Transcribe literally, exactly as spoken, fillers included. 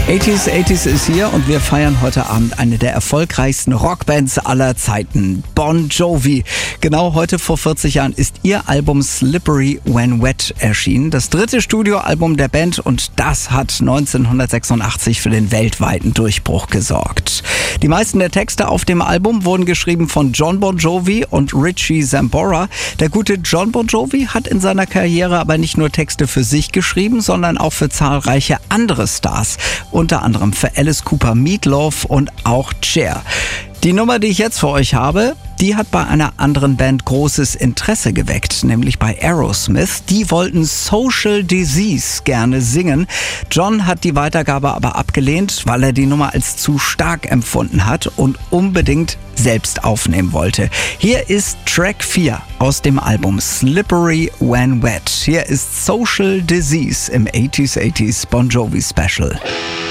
achtziger, achtziger ist hier und wir feiern heute Abend eine der erfolgreichsten Rockbands aller Zeiten, Bon Jovi. Genau heute vor vierzig Jahren ist ihr Album Slippery When Wet erschienen, das dritte Studioalbum der Band, und das hat neunzehnhundertsechsundachtzig für den weltweiten Durchbruch gesorgt. Die meisten der Texte auf dem Album wurden geschrieben von Jon Bon Jovi und Richie Sambora. Der gute Jon Bon Jovi hat in seiner Karriere aber nicht nur Texte für sich geschrieben, sondern auch für zahlreiche andere Stars. Unter anderem für Alice Cooper, Meatloaf und auch Cher. Die Nummer, die ich jetzt für euch habe, die hat bei einer anderen Band großes Interesse geweckt, nämlich bei Aerosmith. Die wollten Social Disease gerne singen. John hat die Weitergabe aber abgelehnt, weil er die Nummer als zu stark empfunden hat und unbedingt selbst aufnehmen wollte. Hier ist Track vier aus dem Album Slippery When Wet. Hier ist Social Disease im achtziger, achtziger Bon Jovi Special.